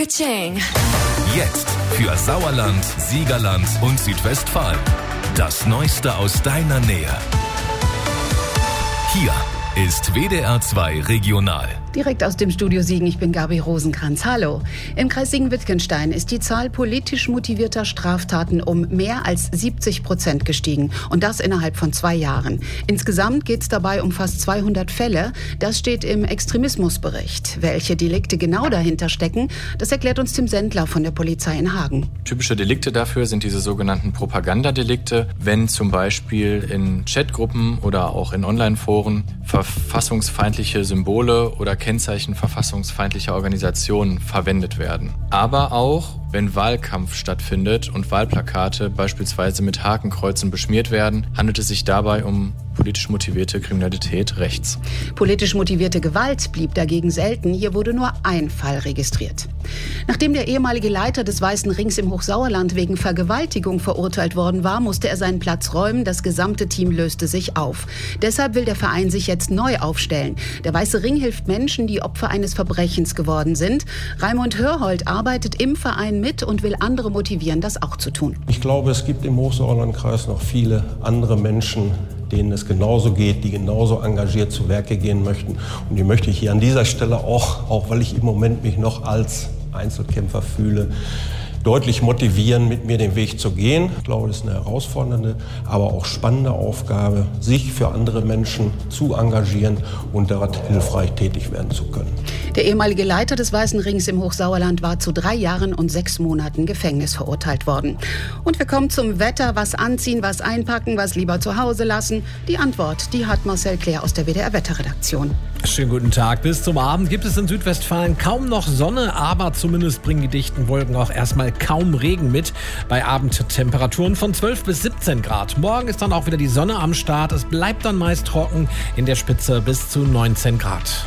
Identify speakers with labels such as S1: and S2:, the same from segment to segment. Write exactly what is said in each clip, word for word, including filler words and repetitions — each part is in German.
S1: Ka-ching.
S2: Jetzt für Sauerland, Siegerland und Südwestfalen. Das Neueste aus deiner Nähe. Hier ist W D R zwei Regional.
S3: Direkt aus dem Studio Siegen, ich bin Gabi Rosenkranz. Hallo. Im Kreis Siegen-Wittgenstein ist die Zahl politisch motivierter Straftaten um mehr als siebzig Prozent gestiegen. Und das innerhalb von zwei Jahren. Insgesamt geht es dabei um fast zweihundert Fälle. Das steht im Extremismusbericht. Welche Delikte genau dahinter stecken, das erklärt uns Tim Sendler von der Polizei in Hagen.
S4: Typische Delikte dafür sind diese sogenannten Propagandadelikte, wenn zum Beispiel in Chatgruppen oder auch in Online-Foren verfassungsfeindliche Symbole oder Kennzeichen verfassungsfeindlicher Organisationen verwendet werden. Aber auch, wenn Wahlkampf stattfindet und Wahlplakate beispielsweise mit Hakenkreuzen beschmiert werden, handelt es sich dabei um politisch motivierte Kriminalität rechts.
S3: Politisch motivierte Gewalt blieb dagegen selten. Hier wurde nur ein Fall registriert. Nachdem der ehemalige Leiter des Weißen Rings im Hochsauerland wegen Vergewaltigung verurteilt worden war, musste er seinen Platz räumen. Das gesamte Team löste sich auf. Deshalb will der Verein sich jetzt neu aufstellen. Der Weiße Ring hilft Menschen, die Opfer eines Verbrechens geworden sind. Raimund Hörhold arbeitet im Verein mit und will andere motivieren, das auch zu tun.
S5: Ich glaube, es gibt im Hochsauerlandkreis noch viele andere Menschen, denen es genauso geht, die genauso engagiert zu Werke gehen möchten. Und die möchte ich hier an dieser Stelle auch, auch weil ich im Moment mich noch als Einzelkämpfer fühle, deutlich motivieren, mit mir den Weg zu gehen. Ich glaube, das ist eine herausfordernde, aber auch spannende Aufgabe, sich für andere Menschen zu engagieren und dort hilfreich tätig werden zu können.
S3: Der ehemalige Leiter des Weißen Rings im Hochsauerland war zu drei Jahren und sechs Monaten Gefängnis verurteilt worden. Und wir kommen zum Wetter. Was anziehen, was einpacken, was lieber zu Hause lassen? Die Antwort, die hat Marcel Claire aus der W D R-Wetterredaktion.
S6: Schönen guten Tag. Bis zum Abend gibt es in Südwestfalen kaum noch Sonne, aber zumindest bringen die dichten Wolken auch erstmal kaum Regen mit. Bei Abendtemperaturen von zwölf bis siebzehn Grad. Morgen ist dann auch wieder die Sonne am Start. Es bleibt dann meist trocken, in der Spitze bis zu neunzehn Grad.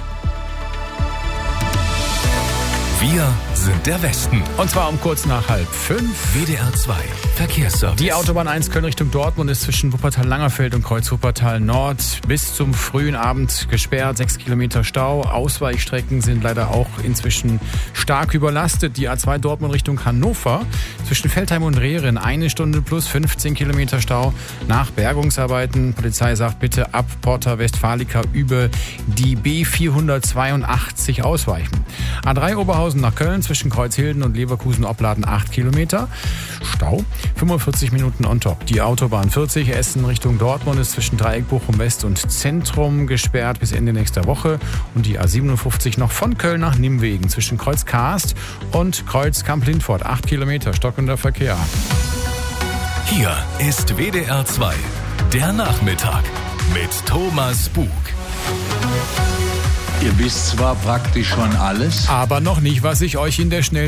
S2: Wir sind der Westen.
S7: Und zwar um kurz nach halb fünf.
S2: W D R zwei Verkehrsservice.
S7: Die Autobahn eins Köln Richtung Dortmund ist zwischen Wuppertal-Langerfeld und Kreuz Wuppertal-Nord bis zum frühen Abend gesperrt. Sechs Kilometer Stau. Ausweichstrecken sind leider auch inzwischen stark überlastet. Die A zwei Dortmund Richtung Hannover zwischen Veltheim und Rehren eine Stunde plus fünfzehn Kilometer Stau nach Bergungsarbeiten. Polizei sagt bitte ab Porta Westfalica über die B vierhundertzweiundachtzig ausweichen. A drei Oberhausen nach Köln zwischen Kreuzhilden und Leverkusen-Opladen acht Kilometer. Stau fünfundvierzig Minuten on top. Die Autobahn vierzig Essen Richtung Dortmund ist zwischen Dreieck Bochum West und Zentrum gesperrt bis Ende nächster Woche. Und die A siebenundfünfzig noch von Köln nach Nimwegen zwischen Kreuz Karst und Kreuz Kamp-Lindfort. acht Kilometer stockender Verkehr.
S2: Hier ist W D R zwei, der Nachmittag mit Thomas Bug.
S8: Ihr wisst zwar praktisch schon alles,
S7: Aber noch nicht, was ich euch in der schnellen